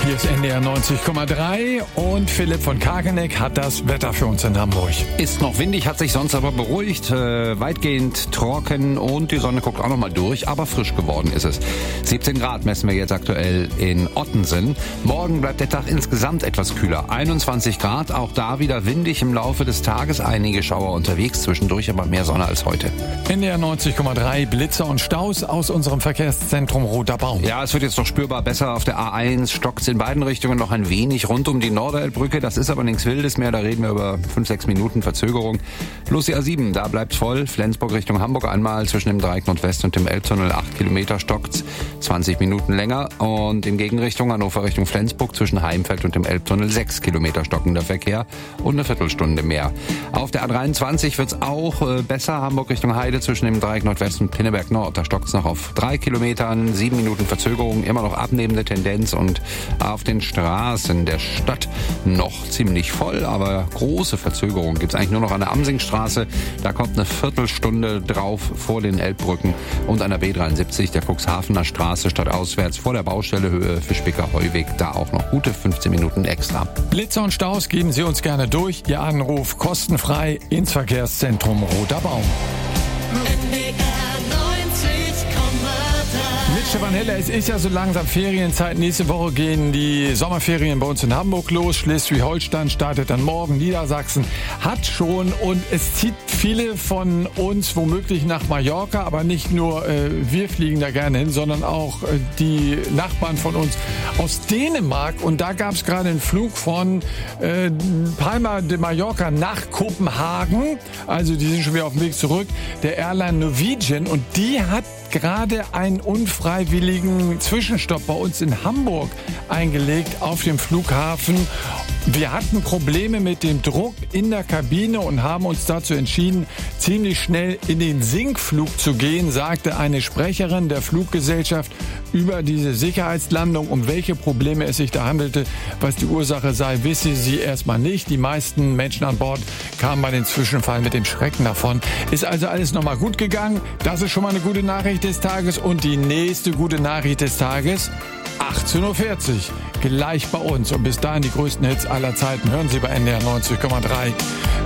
Hier ist NDR 90,3 und Philipp von Kageneck hat das Wetter für uns in Hamburg. Ist noch windig, hat sich sonst aber beruhigt, weitgehend trocken und die Sonne guckt auch noch mal durch, aber frisch geworden ist es. 17 Grad messen wir jetzt aktuell in Ottensen. Morgen bleibt der Tag insgesamt etwas kühler, 21 Grad, auch da wieder windig im Laufe des Tages, einige Schauer unterwegs, zwischendurch aber mehr Sonne als heute. NDR 90,3 Blitze und Staus aus unserem Verkehrszentrum Roter Baum. Ja, es wird jetzt noch spürbar besser auf der A1, stockt's in beiden Richtungen noch ein wenig rund um die Norderelbbrücke. Das ist aber nichts Wildes mehr, da reden wir über 5-6 Minuten Verzögerung. Plus die A7, da bleibt's voll. Flensburg Richtung Hamburg einmal zwischen dem Dreieck Nordwest und dem Elbtunnel 8 Kilometer stockt's, 20 Minuten länger. Und in Gegenrichtung Hannover Richtung Flensburg zwischen Heimfeld und dem Elbtunnel 6 Kilometer stockender Verkehr und eine Viertelstunde mehr. Auf der A23 wird's auch besser. Hamburg Richtung Heide zwischen dem Dreieck Nordwest und Pinneberg Nord. Da stockt's noch auf 3 Kilometern, 7 Minuten Verzögerung, immer noch abnehmende Tendenz und auf den Straßen der Stadt noch ziemlich voll, aber große Verzögerungen gibt's eigentlich nur noch an der Amsingstraße. Da kommt eine Viertelstunde drauf vor den Elbbrücken und an der B73 der Cuxhavener Straße stadtauswärts vor der Baustelle Höhe Fischbecker-Heuweg. Da auch noch gute 15 Minuten extra. Blitze und Staus geben Sie uns gerne durch. Ihr Anruf kostenfrei ins Verkehrszentrum Roter Baum. Mit Stefan Heller, es ist ja so langsam Ferienzeit. Nächste Woche gehen die Sommerferien bei uns in Hamburg los. Schleswig-Holstein startet dann morgen. Niedersachsen hat schon und es zieht viele von uns womöglich nach Mallorca. Aber nicht nur wir fliegen da gerne hin, sondern auch die Nachbarn von uns aus Dänemark. Und da gab es gerade einen Flug von Palma de Mallorca nach Kopenhagen. Also die sind schon wieder auf dem Weg zurück. Der Airline Norwegian, und die hat gerade einen unfreiwilligen Zwischenstopp bei uns in Hamburg eingelegt auf dem Flughafen. Wir hatten Probleme mit dem Druck in der Kabine und haben uns dazu entschieden, ziemlich schnell in den Sinkflug zu gehen, sagte eine Sprecherin der Fluggesellschaft über diese Sicherheitslandung. Um welche Probleme es sich da handelte, was die Ursache sei, wisse sie erstmal nicht. Die meisten Menschen an Bord kamen bei den Zwischenfall mit dem Schrecken davon. Ist also alles nochmal gut gegangen. Das ist schon mal eine gute Nachricht des Tages. Und die nächste gute Nachricht des Tages: 18.40 Uhr, gleich bei uns. Und bis dahin die größten Hits aller Zeiten hören Sie bei NDR 90,3.